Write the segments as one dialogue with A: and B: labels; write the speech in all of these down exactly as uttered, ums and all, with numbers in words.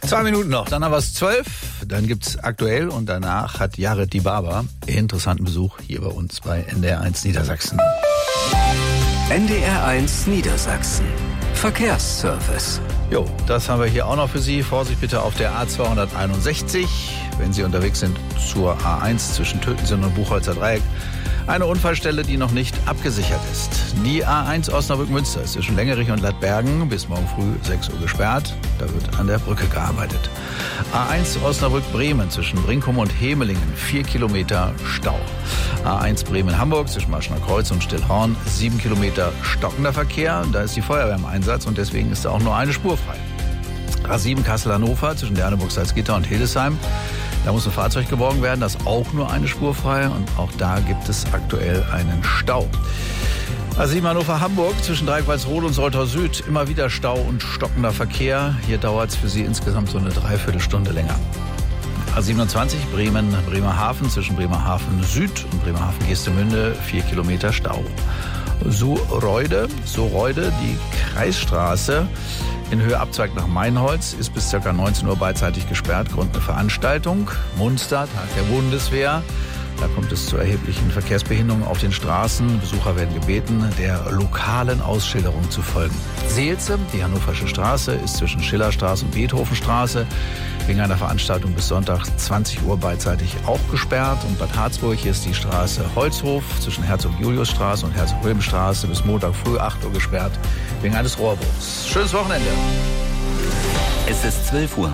A: Zwei Minuten noch, dann haben wir es zwölf. Dann gibt's aktuell und danach hat Jared Dibaba interessanten Besuch hier bei uns bei N D R eins Niedersachsen.
B: N D R eins Niedersachsen. Verkehrsservice.
A: Jo, das haben wir hier auch noch für Sie. Vorsicht bitte auf der A zweihunderteinundsechzig, wenn Sie unterwegs sind zur A eins zwischen Tötensen und Buchholzer Dreieck. Eine Unfallstelle, die noch nicht abgesichert ist. Die A eins Osnabrück-Münster ist zwischen Längerich und Ladbergen bis morgen früh sechs Uhr gesperrt. Da wird an der Brücke gearbeitet. A eins Osnabrück-Bremen zwischen Brinkum und Hemelingen, vier Kilometer Stau. A eins Bremen-Hamburg zwischen Marschner Kreuz und Stillhorn, sieben Kilometer stockender Verkehr. Da ist die Feuerwehr im Einsatz und deswegen ist da auch nur eine Spur frei. A sieben Kassel-Hannover zwischen Derneburg-Salzgitter und Hildesheim. Da muss ein Fahrzeug geborgen werden, das ist auch nur eine Spur frei und auch da gibt es aktuell einen Stau. A sieben Hannover-Hamburg zwischen Dreikwaldsrode und Soltau Süd, immer wieder Stau und stockender Verkehr. Hier dauert es für Sie insgesamt so eine Dreiviertelstunde länger. A siebenundzwanzig Bremen, Bremerhaven zwischen Bremerhaven Süd und Bremerhaven Geestemünde, vier Kilometer Stau. Soreude, Soreude, die Kreisstraße in Höhe Abzweig nach Mainholz ist bis ca. neunzehn Uhr beidseitig gesperrt, Grund eine Veranstaltung. Munster, Tag der Bundeswehr. Da kommt es zu erheblichen Verkehrsbehinderungen auf den Straßen. Besucher werden gebeten, der lokalen Ausschilderung zu folgen. Seelze, die Hannoversche Straße, ist zwischen Schillerstraße und Beethovenstraße wegen einer Veranstaltung bis Sonntag zwanzig Uhr beidseitig auch gesperrt. Und Bad Harzburg ist die Straße Holzhof zwischen Herzog-Julius-Straße und Herzog-Wilhelm-Straße bis Montag früh acht Uhr gesperrt wegen eines Rohrbruchs. Schönes Wochenende.
B: Es ist zwölf Uhr.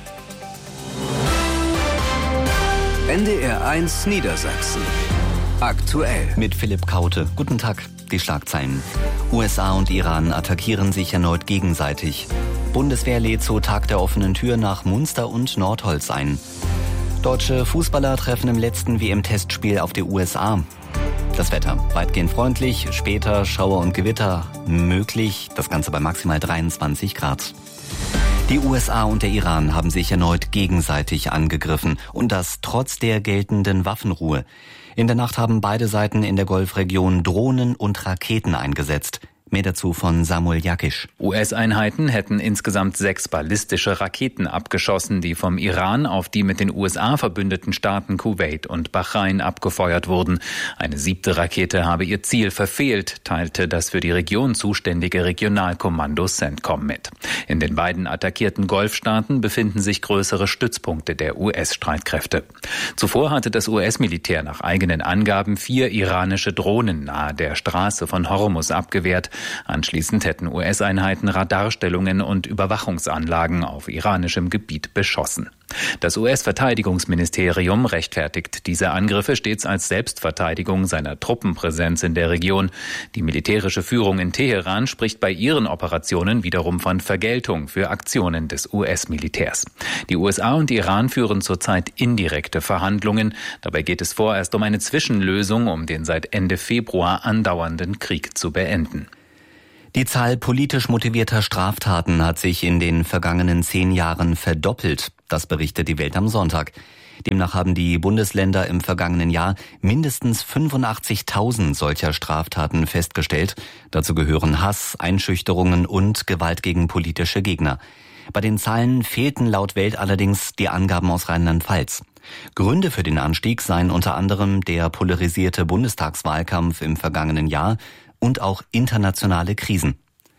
B: N D R eins Niedersachsen. Aktuell.
C: Mit Philipp Kaute. Guten Tag. Die Schlagzeilen. U S A und Iran attackieren sich erneut gegenseitig. Bundeswehr lädt zu Tag der offenen Tür nach Munster und Nordholz ein. Deutsche Fußballer treffen im letzten W M-Testspiel auf die U S A. Das Wetter weitgehend freundlich, später Schauer und Gewitter möglich. Das Ganze bei maximal dreiundzwanzig Grad. Die U S A und der Iran haben sich erneut gegenseitig angegriffen und das trotz der geltenden Waffenruhe. In der Nacht haben beide Seiten in der Golfregion Drohnen und Raketen eingesetzt. Mehr dazu von Samuel Jakisch.
D: U S-Einheiten hätten insgesamt sechs ballistische Raketen abgeschossen, die vom Iran auf die mit den U S A verbündeten Staaten Kuwait und Bahrain abgefeuert wurden. Eine siebte Rakete habe ihr Ziel verfehlt, teilte das für die Region zuständige Regionalkommando CENTCOM mit. In den beiden attackierten Golfstaaten befinden sich größere Stützpunkte der U S-Streitkräfte. Zuvor hatte das U S-Militär nach eigenen Angaben vier iranische Drohnen nahe der Straße von Hormuz abgewehrt. Anschließend hätten U S-Einheiten Radarstellungen und Überwachungsanlagen auf iranischem Gebiet beschossen. Das U S-Verteidigungsministerium rechtfertigt diese Angriffe stets als Selbstverteidigung seiner Truppenpräsenz in der Region. Die militärische Führung in Teheran spricht bei ihren Operationen wiederum von Vergeltung für Aktionen des U S-Militärs. Die U S A und Iran führen zurzeit indirekte Verhandlungen. Dabei geht es vorerst um eine Zwischenlösung, um den seit Ende Februar andauernden Krieg zu beenden.
C: Die Zahl politisch motivierter Straftaten hat sich in den vergangenen zehn Jahren verdoppelt. Das berichtet die Welt am Sonntag. Demnach haben die Bundesländer im vergangenen Jahr mindestens fünfundachtzigtausend solcher Straftaten festgestellt. Dazu gehören Hass, Einschüchterungen und Gewalt gegen politische Gegner. Bei den Zahlen fehlten laut Welt allerdings die Angaben aus Rheinland-Pfalz. Gründe für den Anstieg seien unter anderem der polarisierte Bundestagswahlkampf im vergangenen Jahr und auch internationale Krisen.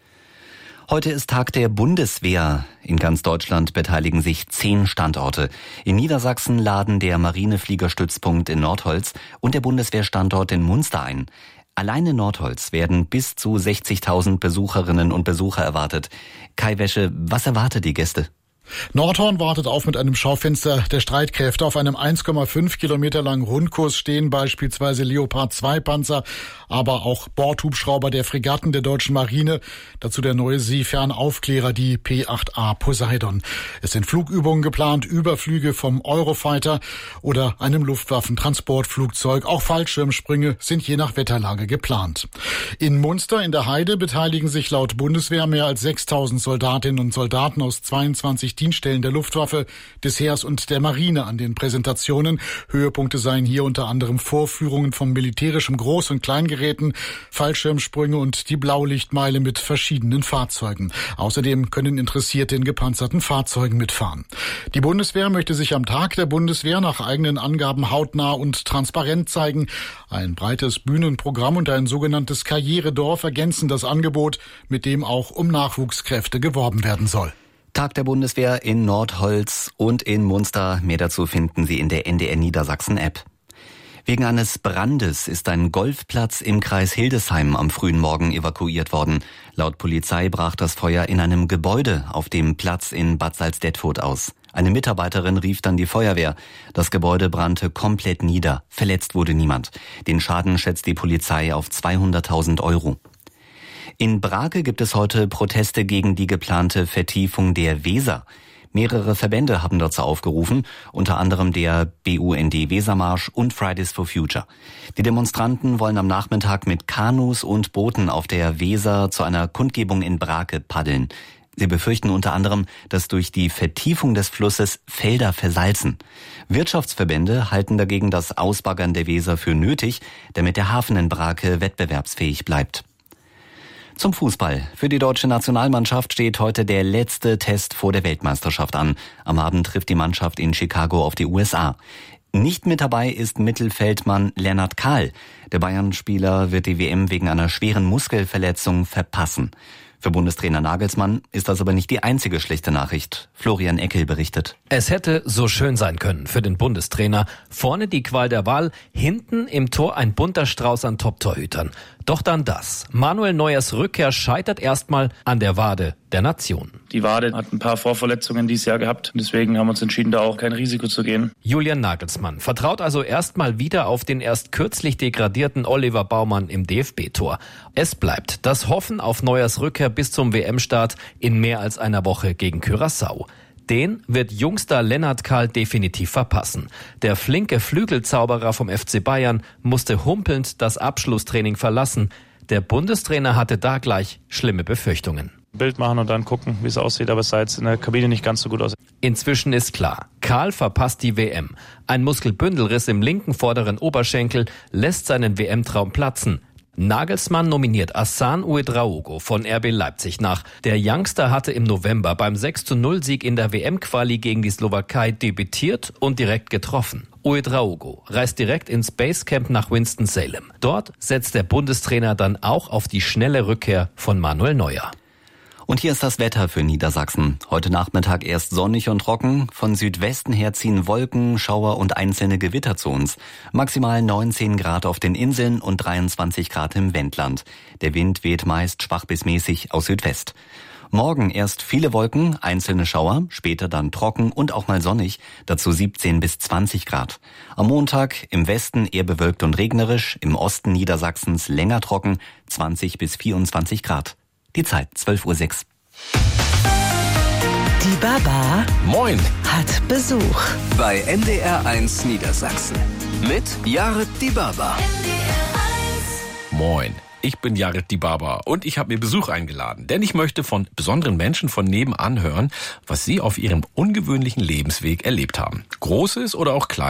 C: Heute ist Tag der Bundeswehr. In ganz Deutschland beteiligen sich zehn Standorte. In Niedersachsen laden der Marinefliegerstützpunkt in Nordholz und der Bundeswehrstandort in Munster ein. Allein in Nordholz werden bis zu sechzigtausend Besucherinnen und Besucher erwartet. Kai Wäsche, was erwartet die Gäste?
E: Nordhorn wartet auf mit einem Schaufenster der Streitkräfte. Auf einem eins Komma fünf Kilometer langen Rundkurs stehen beispielsweise Leopard zwei Panzer, aber auch Bordhubschrauber der Fregatten der deutschen Marine. Dazu der neue Seefernaufklärer, die P acht A Poseidon. Es sind Flugübungen geplant, Überflüge vom Eurofighter oder einem Luftwaffentransportflugzeug. Auch Fallschirmsprünge sind je nach Wetterlage geplant. In Munster in der Heide beteiligen sich laut Bundeswehr mehr als sechstausend Soldatinnen und Soldaten aus zweiundzwanzig dreißig Dienststellen der Luftwaffe, des Heers und der Marine an den Präsentationen. Höhepunkte seien hier unter anderem Vorführungen von militärischem Groß- und Kleingeräten, Fallschirmsprünge und die Blaulichtmeile mit verschiedenen Fahrzeugen. Außerdem können Interessierte in gepanzerten Fahrzeugen mitfahren. Die Bundeswehr möchte sich am Tag der Bundeswehr nach eigenen Angaben hautnah und transparent zeigen. Ein breites Bühnenprogramm und ein sogenanntes Karrieredorf ergänzen das Angebot, mit dem auch um Nachwuchskräfte geworben werden soll.
C: Tag der Bundeswehr in Nordholz und in Munster. Mehr dazu finden Sie in der N D R Niedersachsen-App. Wegen eines Brandes ist ein Golfplatz im Kreis Hildesheim am frühen Morgen evakuiert worden. Laut Polizei brach das Feuer in einem Gebäude auf dem Platz in Bad Salzdetfurt aus. Eine Mitarbeiterin rief dann die Feuerwehr. Das Gebäude brannte komplett nieder. Verletzt wurde niemand. Den Schaden schätzt die Polizei auf zweihunderttausend Euro. In Brake gibt es heute Proteste gegen die geplante Vertiefung der Weser. Mehrere Verbände haben dazu aufgerufen, unter anderem der B U N D Wesermarsch und Fridays for Future. Die Demonstranten wollen am Nachmittag mit Kanus und Booten auf der Weser zu einer Kundgebung in Brake paddeln. Sie befürchten unter anderem, dass durch die Vertiefung des Flusses Felder versalzen. Wirtschaftsverbände halten dagegen das Ausbaggern der Weser für nötig, damit der Hafen in Brake wettbewerbsfähig bleibt. Zum Fußball. Für die deutsche Nationalmannschaft steht heute der letzte Test vor der Weltmeisterschaft an. Am Abend trifft die Mannschaft in Chicago auf die U S A. Nicht mit dabei ist Mittelfeldmann Lennart Kahl. Der Bayern-Spieler wird die W M wegen einer schweren Muskelverletzung verpassen. Für Bundestrainer Nagelsmann ist das aber nicht die einzige schlechte Nachricht. Florian Eckel berichtet.
F: Es hätte so schön sein können für den Bundestrainer. Vorne die Qual der Wahl, hinten im Tor ein bunter Strauß an Top-Torhütern. Doch dann das. Manuel Neuers Rückkehr scheitert erstmal an der Wade der Nation.
G: Die Wade hat ein paar Vorverletzungen dieses Jahr gehabt. Deswegen haben wir uns entschieden, da auch kein Risiko zu gehen.
F: Julian Nagelsmann vertraut also erstmal wieder auf den erst kürzlich degradierten Oliver Baumann im D F B-Tor. Es bleibt das Hoffen auf Neuers Rückkehr bis zum W M-Start in mehr als einer Woche gegen Curaçao. Den wird Jungstar Lennart Kahl definitiv verpassen. Der flinke Flügelzauberer vom F C Bayern musste humpelnd das Abschlusstraining verlassen. Der Bundestrainer hatte da gleich schlimme Befürchtungen.
G: Bild machen und dann gucken, wie es aussieht, aber es sah jetzt in der Kabine nicht ganz so gut aus.
F: Inzwischen ist klar, Kahl verpasst die W M. Ein Muskelbündelriss im linken vorderen Oberschenkel lässt seinen W M-Traum platzen. Nagelsmann nominiert Hassan Ouedraogo von R B Leipzig nach. Der Youngster hatte im November beim sechs zu null Sieg in der W M-Quali gegen die Slowakei debütiert und direkt getroffen. Ouedraogo reist direkt ins Basecamp nach Winston-Salem. Dort setzt der Bundestrainer dann auch auf die schnelle Rückkehr von Manuel Neuer.
C: Und hier ist das Wetter für Niedersachsen. Heute Nachmittag erst sonnig und trocken. Von Südwesten her ziehen Wolken, Schauer und einzelne Gewitter zu uns. Maximal neunzehn Grad auf den Inseln und dreiundzwanzig Grad im Wendland. Der Wind weht meist schwach bis mäßig aus Südwest. Morgen erst viele Wolken, einzelne Schauer, später dann trocken und auch mal sonnig, dazu siebzehn bis zwanzig Grad. Am Montag im Westen eher bewölkt und regnerisch, im Osten Niedersachsens länger trocken, zwanzig bis vierundzwanzig Grad. Die Zeit zwölf Uhr sechs.
H: Die Baba
I: Moin
H: hat Besuch
B: bei N D R eins Niedersachsen mit Jared die Baba.
I: Moin. Ich bin Jared die Baba und ich habe mir Besuch eingeladen, denn ich möchte von besonderen Menschen von nebenan hören, was sie auf ihrem ungewöhnlichen Lebensweg erlebt haben. Großes oder auch Kleines.